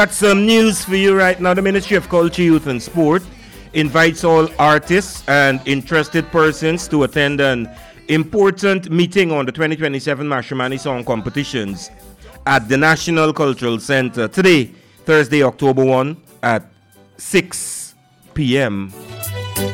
Got some news for you right now. The Ministry of Culture, Youth and Sport invites all artists and interested persons to attend an important meeting on the 2027 Mashramani Song Competitions at the National Cultural Center today, Thursday, October 1 at 6 p.m.